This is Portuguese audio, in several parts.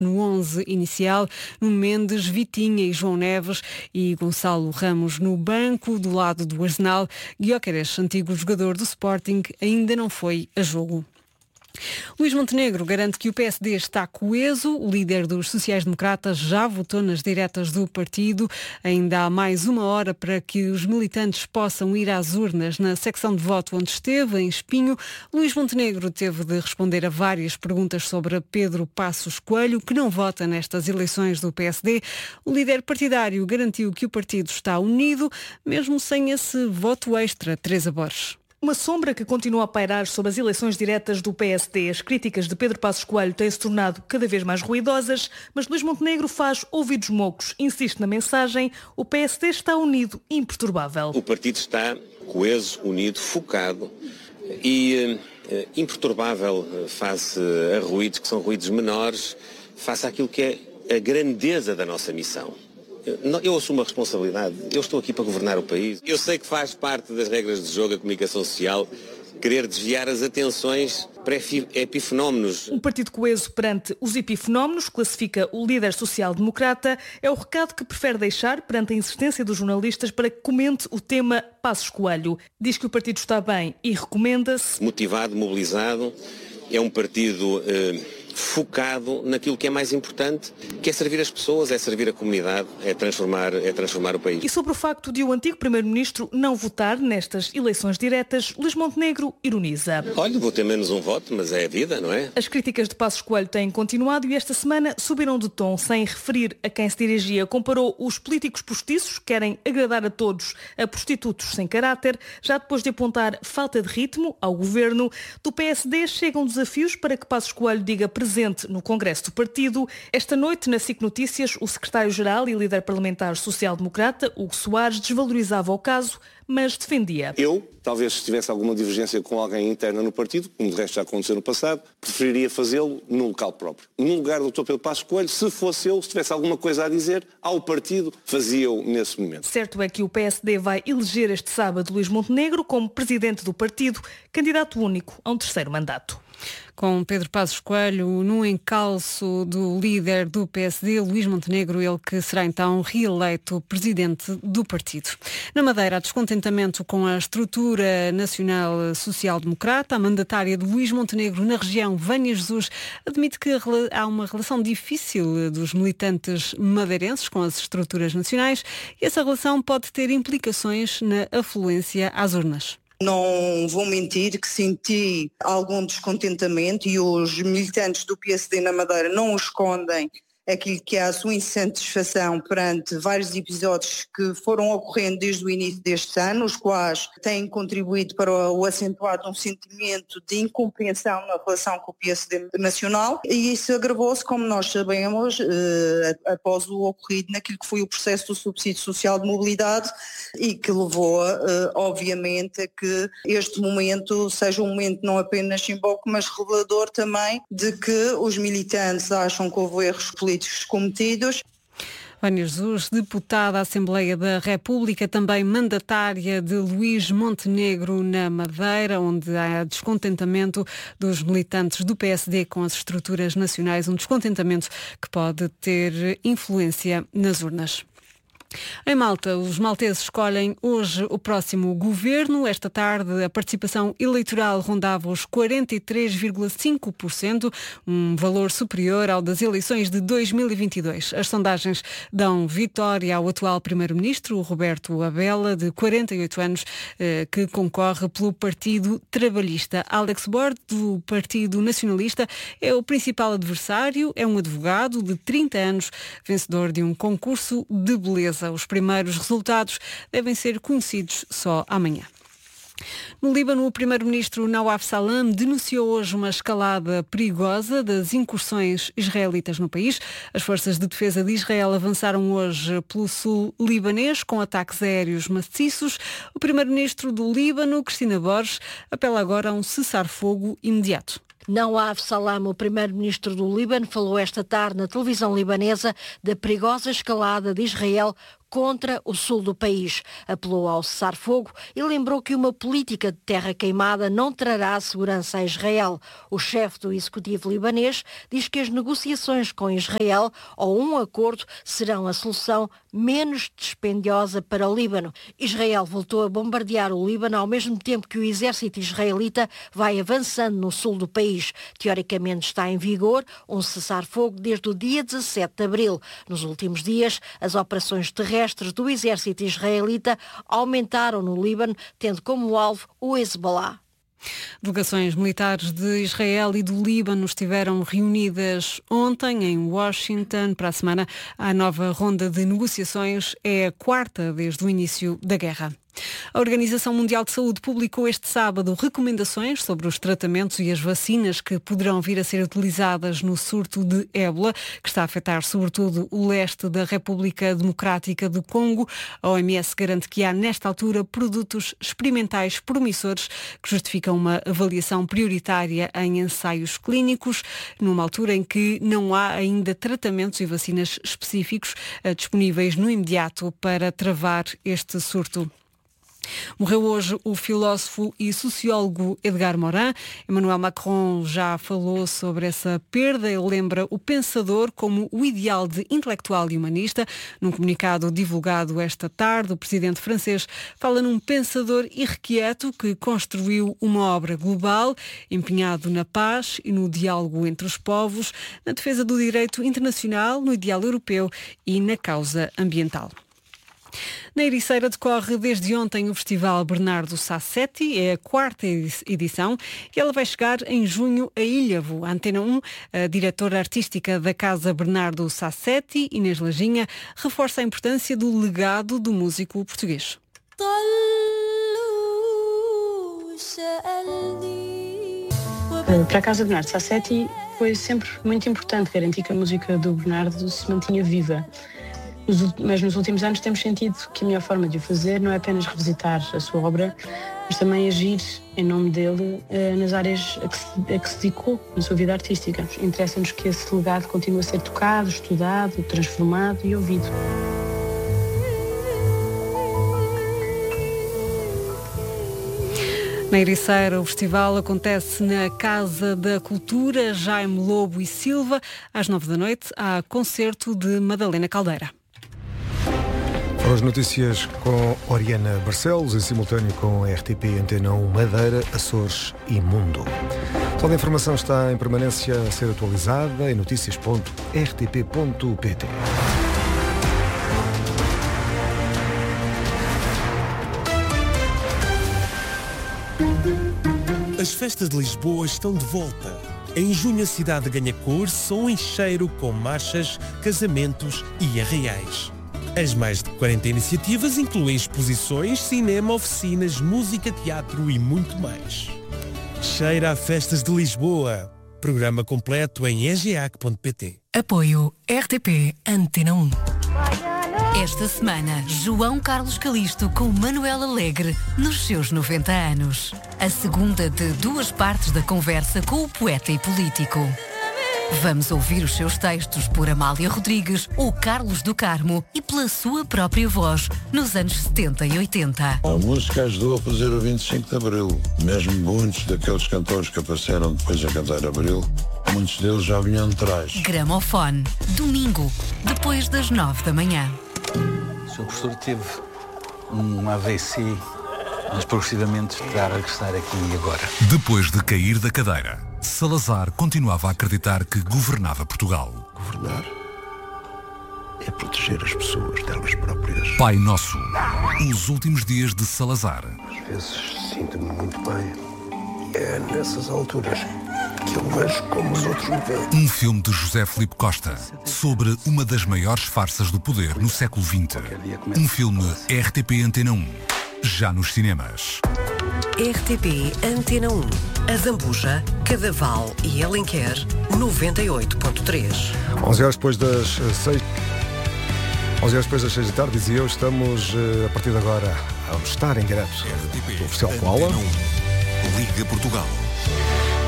no 11 inicial, Nuno Mendes, Vitinha e João Neves e Gonçalo Ramos no banco do lado do Arsenal. Gyökeres, antigo jogador do Sporting, ainda não foi a jogo. Luís Montenegro garante que o PSD está coeso. O líder dos sociais-democratas já votou nas diretas do partido. Ainda há mais uma hora para que os militantes possam ir às urnas na secção de voto onde esteve, em Espinho. Luís Montenegro teve de responder a várias perguntas sobre Pedro Passos Coelho, que não vota nestas eleições do PSD. O líder partidário garantiu que o partido está unido, mesmo sem esse voto extra. Teresa Borges. Uma sombra que continua a pairar sobre as eleições diretas do PSD. As críticas de Pedro Passos Coelho têm-se tornado cada vez mais ruidosas, mas Luís Montenegro faz ouvidos mocos. Insiste na mensagem: o PSD está unido e imperturbável. O partido está coeso, unido, focado e imperturbável face a ruídos que são ruídos menores, face àquilo que é a grandeza da nossa missão. Eu assumo a responsabilidade, eu estou aqui para governar o país. Eu sei que faz parte das regras de jogo a comunicação social querer desviar as atenções para epifenómenos. Um partido coeso perante os epifenómenos, classifica o líder social-democrata, é o recado que prefere deixar perante a insistência dos jornalistas para que comente o tema Passos Coelho. Diz que o partido está bem e recomenda-se. Motivado, mobilizado, é um partido focado naquilo que é mais importante, que é servir as pessoas, é servir a comunidade, é transformar o país. E sobre o facto de o antigo Primeiro-Ministro não votar nestas eleições diretas, Luís Montenegro ironiza. Olha, vou ter menos um voto, mas é a vida, não é? As críticas de Passos Coelho têm continuado e esta semana subiram de tom, sem referir a quem se dirigia. Comparou os políticos postiços, que querem agradar a todos, a prostitutos sem caráter, já depois de apontar falta de ritmo ao governo. Do PSD chegam desafios para que Passos Coelho diga presente no Congresso do Partido. Esta noite, na SIC Notícias, o secretário-geral e líder parlamentar social-democrata, Hugo Soares, desvalorizava o caso, mas defendia. Eu, talvez se tivesse alguma divergência com alguém interna no partido, como de resto já aconteceu no passado, preferiria fazê-lo no local próprio. No lugar do Dr. Pedro Passos Coelho, se fosse eu, se tivesse alguma coisa a dizer ao partido, fazia-o nesse momento. Certo é que o PSD vai eleger este sábado Luís Montenegro como presidente do partido, candidato único a um terceiro mandato. Com Pedro Passos Coelho no encalço do líder do PSD, Luís Montenegro, ele que será então reeleito presidente do partido. Na Madeira, há descontentamento com a estrutura nacional social-democrata. A mandatária de Luís Montenegro na região, Vânia Jesus, admite que há uma relação difícil dos militantes madeirenses com as estruturas nacionais e essa relação pode ter implicações na afluência às urnas. Não vou mentir que senti algum descontentamento e os militantes do PSD na Madeira não o escondem aquilo que é a sua insatisfação perante vários episódios que foram ocorrendo desde o início deste ano, os quais têm contribuído para o acentuar de um sentimento de incompreensão na relação com o PSD nacional, e isso agravou-se, como nós sabemos, após o ocorrido naquilo que foi o processo do subsídio social de mobilidade e que levou, obviamente, a que este momento seja um momento não apenas simbólico, mas revelador também de que os militantes acham que houve erros políticos cometidos. Vânia Jesus, deputada à Assembleia da República, também mandatária de Luís Montenegro na Madeira, onde há descontentamento dos militantes do PSD com as estruturas nacionais, um descontentamento que pode ter influência nas urnas. Em Malta, os malteses escolhem hoje o próximo governo. Esta tarde, a participação eleitoral rondava os 43,5%, um valor superior ao das eleições de 2022. As sondagens dão vitória ao atual primeiro-ministro, Roberto Abela, de 48 anos, que concorre pelo Partido Trabalhista. Alex Borde, do Partido Nacionalista, é o principal adversário, é um advogado de 30 anos, vencedor de um concurso de beleza. Os primeiros resultados devem ser conhecidos só amanhã. No Líbano, o primeiro-ministro Nawaf Salam denunciou hoje uma escalada perigosa das incursões israelitas no país. As forças de defesa de Israel avançaram hoje pelo sul libanês com ataques aéreos maciços. O primeiro-ministro do Líbano, Cristina Borges, apela agora a um cessar-fogo imediato. Nawaf Salam, o primeiro-ministro do Líbano, falou esta tarde na televisão libanesa da perigosa escalada de Israel contra o sul do país. Apelou ao cessar-fogo e lembrou que uma política de terra queimada não trará segurança a Israel. O chefe do executivo libanês diz que as negociações com Israel ou um acordo serão a solução menos dispendiosa para o Líbano. Israel voltou a bombardear o Líbano ao mesmo tempo que o exército israelita vai avançando no sul do país. Teoricamente está em vigor um cessar-fogo desde o dia 17 de abril. Nos últimos dias, as operações terrestres do exército israelita aumentaram no Líbano, tendo como alvo o Hezbollah. Delegações militares de Israel e do Líbano estiveram reunidas ontem em Washington. Para a semana, a nova ronda de negociações é a quarta desde o início da guerra. A Organização Mundial de Saúde publicou este sábado recomendações sobre os tratamentos e as vacinas que poderão vir a ser utilizadas no surto de ébola, que está a afetar sobretudo o leste da República Democrática do Congo. A OMS garante que há, nesta altura, produtos experimentais promissores que justificam uma avaliação prioritária em ensaios clínicos, numa altura em que não há ainda tratamentos e vacinas específicos disponíveis no imediato para travar este surto. Morreu hoje o filósofo e sociólogo Edgar Morin. Emmanuel Macron já falou sobre essa perda. Ele lembra o pensador como o ideal de intelectual e humanista. Num comunicado divulgado esta tarde, o presidente francês fala num pensador irrequieto que construiu uma obra global, empenhado na paz e no diálogo entre os povos, na defesa do direito internacional, no ideal europeu e na causa ambiental. Na Ericeira decorre desde ontem o Festival Bernardo Sassetti, é a quarta edição e ela vai chegar em junho a Ilhavo. A Antena 1, a diretora artística da Casa Bernardo Sassetti, Inês Lajinha, reforça a importância do legado do músico português. Para a Casa Bernardo Sassetti foi sempre muito importante garantir que a música do Bernardo se mantinha viva. Mas nos últimos anos temos sentido que a melhor forma de o fazer não é apenas revisitar a sua obra, mas também agir em nome dele nas áreas a que se dedicou na sua vida artística. Interessa-nos que esse legado continue a ser tocado, estudado, transformado e ouvido. Na Ericeira, o festival acontece na Casa da Cultura Jaime Lobo e Silva. Às 9 da noite há concerto de Madalena Caldeira. Foram as notícias com Oriana Barcelos, em simultâneo com a RTP Antena 1 Madeira, Açores e Mundo. Toda a informação está em permanência a ser atualizada em noticias.rtp.pt. As festas de Lisboa estão de volta. Em junho a cidade ganha cor, som e cheiro com marchas, casamentos e arraiais. As mais de 40 iniciativas incluem exposições, cinema, oficinas, música, teatro e muito mais. Cheira a Festas de Lisboa. Programa completo em egeac.pt. Apoio RTP Antena 1. Esta semana, João Carlos Calisto com Manuel Alegre nos seus 90 anos. A segunda de 2 partes da conversa com o poeta e político. Vamos ouvir os seus textos por Amália Rodrigues ou Carlos do Carmo e pela sua própria voz nos anos 70 e 80. A música ajudou a fazer o 25 de Abril. Mesmo muitos daqueles cantores que apareceram depois a cantar Abril, muitos deles já vinham de trás. Gramofone, domingo, depois das 9 da manhã. O Sr. Professor teve um AVC, mas progressivamente está a regressar aqui e agora. Depois de cair da cadeira, Salazar continuava a acreditar que governava Portugal. Governar é proteger as pessoas delas próprias. Pai Nosso, os últimos dias de Salazar. Às vezes sinto-me muito bem. É nessas alturas que eu vejo como os outros me veem. Um filme de José Filipe Costa sobre uma das maiores farsas do poder no século XX. Um filme RTP Antena 1, já nos cinemas. RTP Antena 1, a Zambuja, Cadaval e Alenquer, 98.3. 11 horas depois das 6. 11 horas depois das 6 da tarde, dizia eu, estamos a partir de agora a estar em direto do Oficial Koala. Liga Portugal.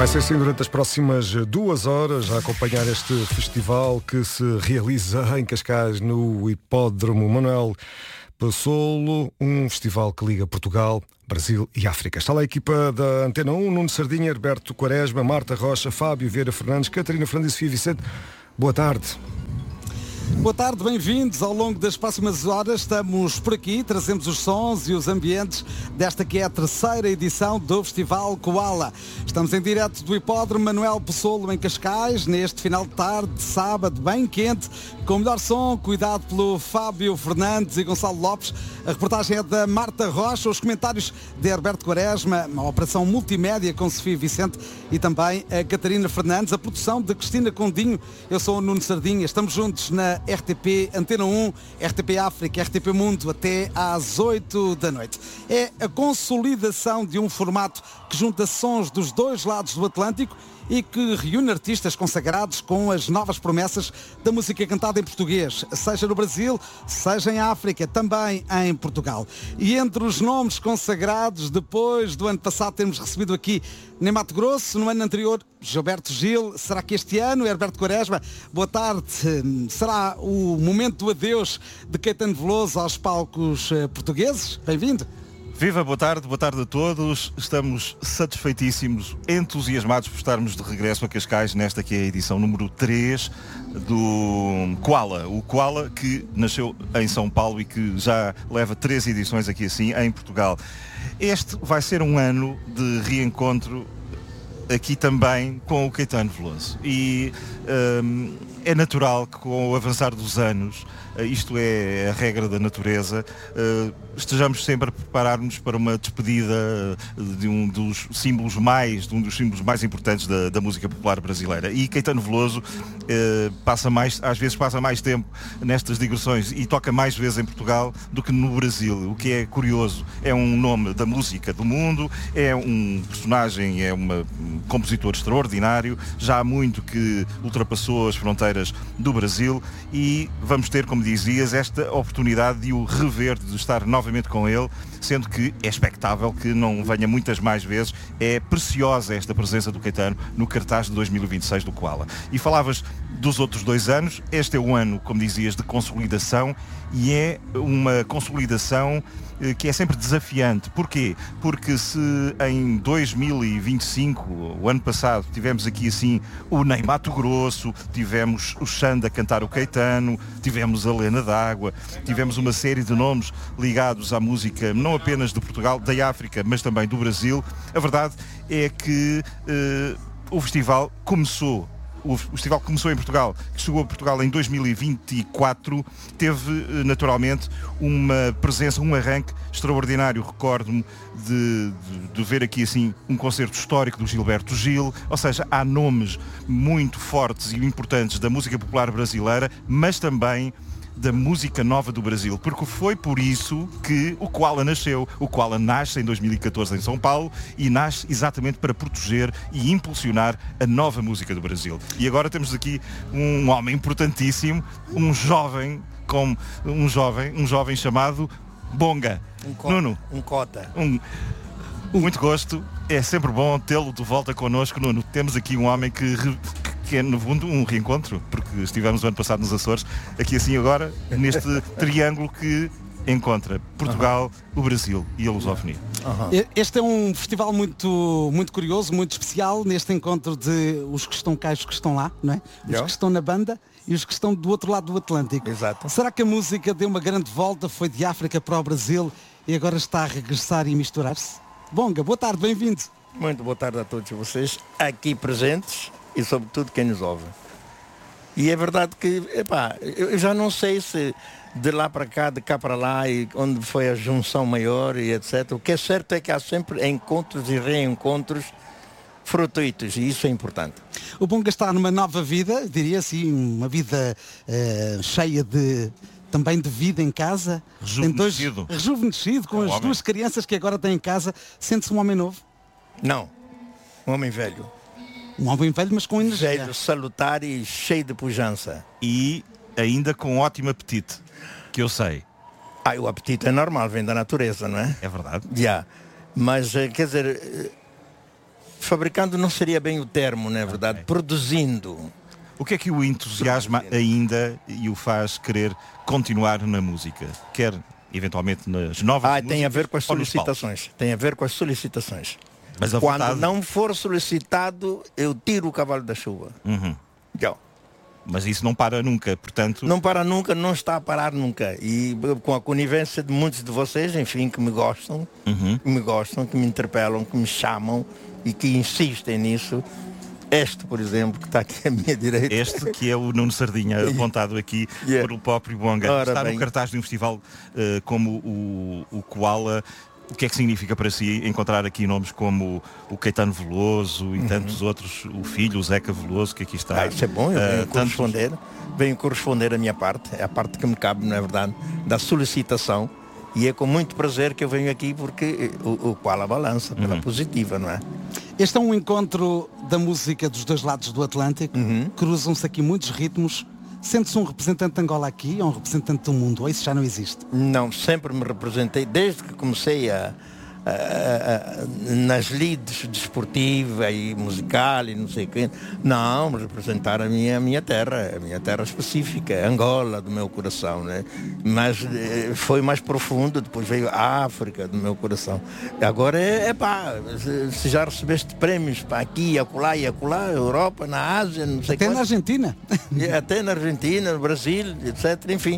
Vai ser assim durante as próximas 2 horas a acompanhar este festival que se realiza em Cascais no Hipódromo Manuel Pessolo, um festival que liga Portugal, Brasil e África. Está lá a equipa da Antena 1, Nuno Sardinha, Herberto Quaresma, Marta Rocha, Fábio Vieira Fernandes, Catarina Fernandes e Sofia Vicente. Boa tarde. Boa tarde, bem-vindos. Ao longo das próximas horas estamos por aqui, trazemos os sons e os ambientes desta que é a 3ª edição do Festival Koala. Estamos em direto do Hipódromo Manuel Pessolo em Cascais, neste final de tarde, de sábado, bem quente, com o melhor som, cuidado pelo Fábio Fernandes e Gonçalo Lopes. A reportagem é da Marta Rocha, os comentários de Herberto Quaresma, a operação multimédia com Sofia Vicente e também a Catarina Fernandes, a produção de Cristina Condinho. Eu sou o Nuno Sardinha, estamos juntos na RTP Antena 1, RTP África, RTP Mundo até às 8 da noite. É a consolidação de um formato que junta sons dos dois lados do Atlântico e que reúne artistas consagrados com as novas promessas da música cantada em português, seja no Brasil, seja em África, também em Portugal. E entre os nomes consagrados, depois do ano passado termos recebido aqui em Mato Grosso, no ano anterior, Gilberto Gil, será que este ano, Herberto Quaresma, boa tarde, será o momento do adeus de Caetano Veloso aos palcos portugueses? Bem-vindo. Viva, boa tarde a todos. Estamos satisfeitíssimos, entusiasmados por estarmos de regresso a Cascais nesta que é a edição número 3 do Koala. O Koala que nasceu em São Paulo e que já leva 3 edições aqui assim em Portugal. Este vai ser um ano de reencontro aqui também com o Caetano Veloso. E é natural que com o avançar dos anos, isto é a regra da natureza, estejamos sempre a preparar-nos para uma despedida de um dos símbolos mais importantes da música popular brasileira. E Caetano Veloso às vezes passa mais tempo nestas digressões e toca mais vezes em Portugal do que no Brasil, o que é curioso. É um nome da música do mundo, é um personagem, é um compositor extraordinário, já há muito que ultrapassou as fronteiras do Brasil e vamos ter, como dizias, esta oportunidade de o rever, de estar novamente com ele, sendo que é expectável que não venha muitas mais vezes. É preciosa esta presença do Caetano no cartaz de 2026 do Koala. E falavas dos outros 2 anos, este é um ano, como dizias, de consolidação e é uma consolidação que é sempre desafiante. Porquê? Porque se em 2025, o ano passado, tivemos aqui assim o Ney Mato Grosso, tivemos o Xanda a cantar o Caetano, tivemos a Lena d'Água, tivemos uma série de nomes ligados à música não apenas de Portugal, da África, mas também do Brasil, a verdade é que o festival começou em Portugal, que chegou a Portugal em 2024, teve naturalmente uma presença, um arranque extraordinário. Recordo-me de ver aqui assim um concerto histórico do Gilberto Gil, ou seja, há nomes muito fortes e importantes da música popular brasileira, mas também da música nova do Brasil, porque foi por isso que o Koala nasceu. O Koala nasce em 2014 em São Paulo e nasce exatamente para proteger e impulsionar a nova música do Brasil. E agora temos aqui um homem importantíssimo, um jovem chamado Bonga. Nuno. Muito gosto, é sempre bom tê-lo de volta connosco, Nuno. Temos aqui um homem que é no fundo um reencontro, porque estivemos o ano passado nos Açores, aqui assim agora, neste triângulo que encontra Portugal, o Brasil e a lusofonia. Este é um festival muito, muito curioso, muito especial, neste encontro de os que estão cá e os que estão lá, não é? Os que estão na banda e os que estão do outro lado do Atlântico. Exato. Será que a música deu uma grande volta, foi de África para o Brasil e agora está a regressar e misturar-se? Bonga, boa tarde, bem-vindo. Muito boa tarde a todos vocês aqui presentes e sobretudo quem nos ouve. E é verdade que, eu já não sei se de lá para cá, de cá para lá, e onde foi a junção maior e etc. O que é certo é que há sempre encontros e reencontros fortuitos e isso é importante. O Bonga está numa nova vida, diria assim, uma vida cheia também de vida em casa. Rejuvenescido, com as 2 crianças que agora tem em casa. Sente-se um homem novo? Não, um homem velho. Um homem velho, mas com energia. Velho, salutar e cheio de pujança. E ainda com ótimo apetite, que eu sei. O apetite é normal, vem da natureza, não é? É verdade. Mas, quer dizer, fabricando não seria bem o termo, não é verdade? Produzindo. O que é que o entusiasma ainda e o faz querer continuar na música? Quer, eventualmente, nas novas músicas? Tem a ver com as solicitações. Tem a ver com as solicitações. Mas quando não for solicitado, eu tiro o cavalo da chuva. Mas isso não para nunca, portanto... Não para nunca, não está a parar nunca. E com a conivência de muitos de vocês, enfim, que me gostam, que me interpelam, que me chamam e que insistem nisso. Este, por exemplo, que está aqui à minha direita. Este que é o Nuno Sardinha, apontado aqui por o próprio Bonga. Está no cartaz de um festival como o Koala. O que é que significa para si encontrar aqui nomes como o Caetano Veloso e tantos outros, o filho, o Zeca Veloso, que aqui está? Isso é bom, eu venho corresponder a minha parte, é a parte que me cabe, não é verdade, da solicitação, e é com muito prazer que eu venho aqui porque o Koala balança pela positiva, não é? Este é um encontro da música dos dois lados do Atlântico, cruzam-se aqui muitos ritmos. Sente-se um representante de Angola aqui ou um representante do mundo? Ou isso já não existe? Não, sempre me representei, desde que comecei nas lides desportiva e musical e não sei o quê. Não, representar a minha terra específica, Angola, do meu coração, né? Mas foi mais profundo, depois veio a África do meu coração. Agora se já recebeste prémios para aqui, acolá e acolá, Europa, na Ásia, não sei até quanto. Na Argentina. Até na Argentina, no Brasil, etc. Enfim,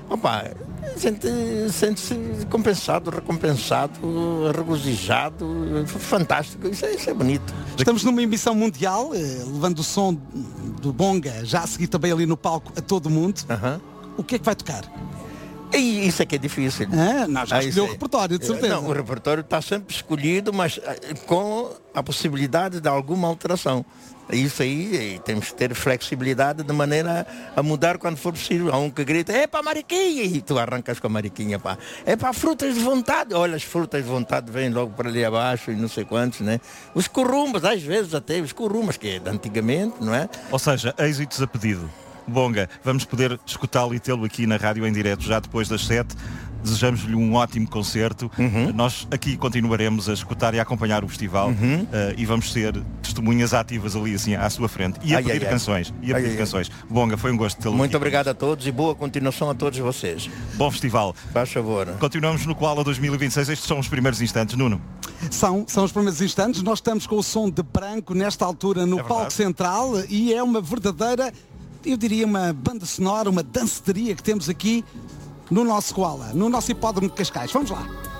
sente-se compensado, recompensado, regozijado, fantástico, isso é bonito. Estamos numa emissão mundial, levando o som do Bonga, já a seguir também ali no palco a todo mundo. O que é que vai tocar? E isso é que é difícil. Não, já escolheu o repertório, de certeza. Não, o repertório está sempre escolhido, mas com a possibilidade de alguma alteração. Isso aí, temos que ter flexibilidade de maneira a mudar quando for possível. Há um que grita, é para mariquinha, e tu arrancas com a mariquinha, pá. É para frutas de vontade. Olha, as frutas de vontade vêm logo para ali abaixo e não sei quantos, né? Os corumbas, às vezes até os corumbas, que é de antigamente, não é? Ou seja, êxitos a pedido. Bonga, vamos poder escutá-lo e tê-lo aqui na rádio em direto já depois das 7. Desejamos-lhe um ótimo concerto. Nós aqui continuaremos a escutar e a acompanhar o festival e vamos ser testemunhas ativas ali assim à sua frente. E a pedir canções. Canções. Bonga, foi um gosto tê-lo. Muito obrigado a todos e boa continuação a todos vocês. Bom festival. Faz favor. Continuamos no Koala 2026. Estes são os primeiros instantes, Nuno. São os primeiros instantes. Nós estamos com o som de Branco nesta altura no palco central e é uma verdadeira, eu diria, uma banda sonora, uma danceteria que temos aqui no nosso Koala, no nosso hipódromo de Cascais. Vamos lá.